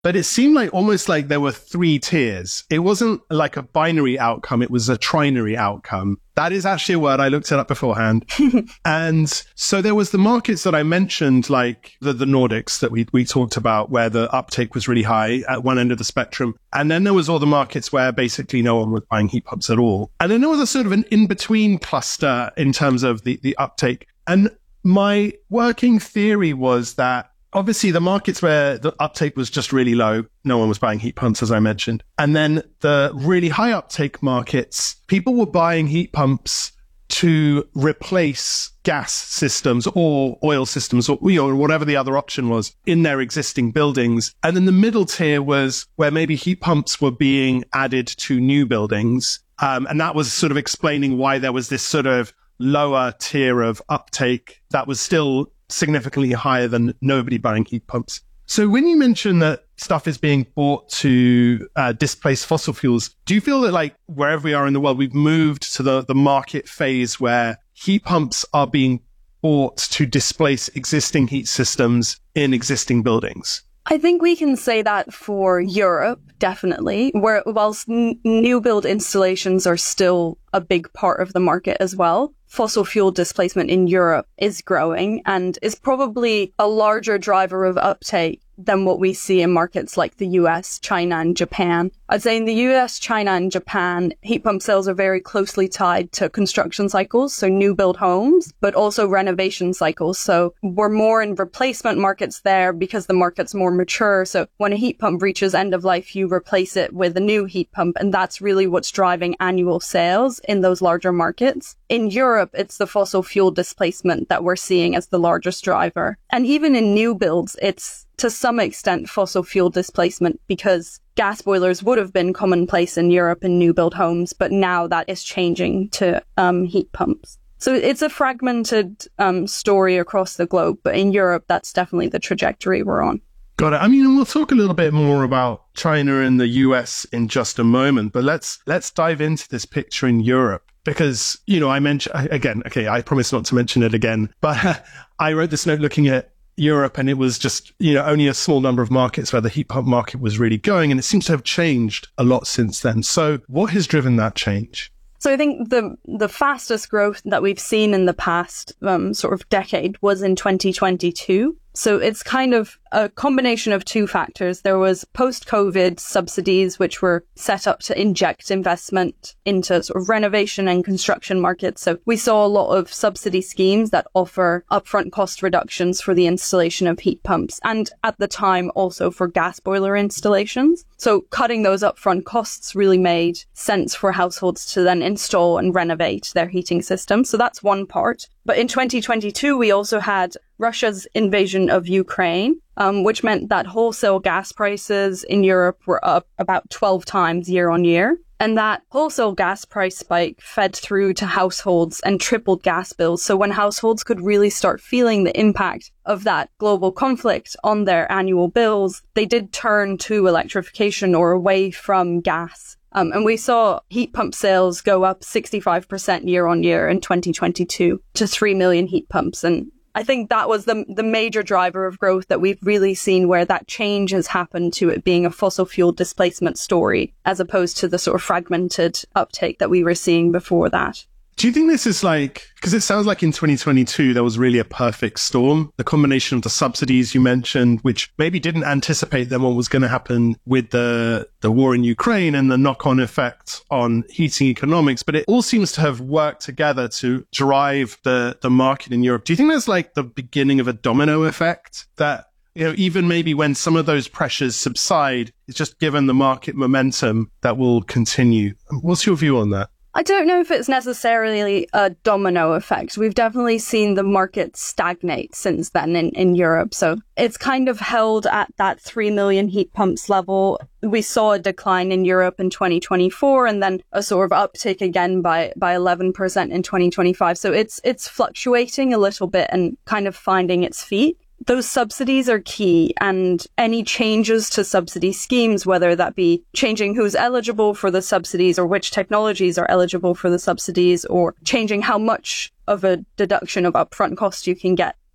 But it seemed like almost like there were three tiers. It wasn't like a binary outcome. It was a trinary outcome. That is actually a word. I looked it up beforehand. And so there was the markets that I mentioned, like the Nordics that we talked about, where the uptake was really high at one end of the spectrum. And then there was all the markets where basically no one was buying heat pumps at all. And then there was a sort of an in-between cluster in terms of the uptake. And my working theory was that obviously the markets where the uptake was just really low, no one was buying heat pumps, as I mentioned. And then the really high uptake markets, people were buying heat pumps to replace gas systems or oil systems or whatever the other option was in their existing buildings. And then the middle tier was where maybe heat pumps were being added to new buildings. And that was sort of explaining why there was this sort of lower tier of uptake that was still significantly higher than nobody buying heat pumps. So when you mention that stuff is being bought to displace fossil fuels, do you feel that like wherever we are in the world, we've moved to the market phase where heat pumps are being bought to displace existing heat systems in existing buildings? I think we can say that for Europe, definitely, where whilst new build installations are still a big part of the market as well, fossil fuel displacement in Europe is growing and is probably a larger driver of uptake than what we see in markets like the US, China, and Japan. I'd say in the US, China, and Japan, heat pump sales are very closely tied to construction cycles, so new build homes, but also renovation cycles. So we're more in replacement markets there because the market's more mature. So when a heat pump reaches end of life, you replace it with a new heat pump, and that's really what's driving annual sales in those larger markets. In Europe, it's the fossil fuel displacement that we're seeing as the largest driver. And even in new builds, it's to some extent fossil fuel displacement because gas boilers would have been commonplace in Europe in new build homes, but now that is changing to heat pumps. So it's a fragmented story across the globe, but in Europe, that's definitely the trajectory we're on. Got it. I mean, we'll talk a little bit more about China and the US in just a moment, but let's dive into this picture in Europe. Because, I mentioned, again, okay, I promise not to mention it again, but I wrote this note looking at Europe and it was just, only a small number of markets where the heat pump market was really going. And it seems to have changed a lot since then. So what has driven that change? So I think the fastest growth that we've seen in the past sort of decade was in 2022. So it's kind of a combination of two factors. There was post-COVID subsidies, which were set up to inject investment into sort of renovation and construction markets. So we saw a lot of subsidy schemes that offer upfront cost reductions for the installation of heat pumps and at the time also for gas boiler installations. So cutting those upfront costs really made sense for households to then install and renovate their heating system. So that's one part. But in 2022, we also had Russia's invasion of Ukraine, which meant that wholesale gas prices in Europe were up about 12 times year on year. And that wholesale gas price spike fed through to households and tripled gas bills. So when households could really start feeling the impact of that global conflict on their annual bills, they did turn to electrification or away from gas. And we saw heat pump sales go up 65% year on year in 2022 to 3 million heat pumps. And I think that was the major driver of growth that we've really seen where that change has happened to it being a fossil fuel displacement story as opposed to the sort of fragmented uptake that we were seeing before that. Do you think this is because it sounds like in 2022, there was really a perfect storm, the combination of the subsidies you mentioned, which maybe didn't anticipate then what was going to happen with the war in Ukraine and the knock-on effect on heating economics, but it all seems to have worked together to drive the market in Europe. Do you think there's the beginning of a domino effect that, even maybe when some of those pressures subside, it's just given the market momentum that will continue? What's your view on that? I don't know if it's necessarily a domino effect. We've definitely seen the market stagnate since then in Europe. So it's kind of held at that 3 million heat pumps level. We saw a decline in Europe in 2024 and then a sort of uptick again by 11% in 2025. So it's fluctuating a little bit and kind of finding its feet. Those subsidies are key, and any changes to subsidy schemes, whether that be changing who's eligible for the subsidies or which technologies are eligible for the subsidies or changing how much of a deduction of upfront cost you can get,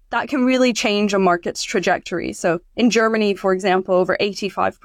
that can really change a market's trajectory. So in Germany, for example, over 85%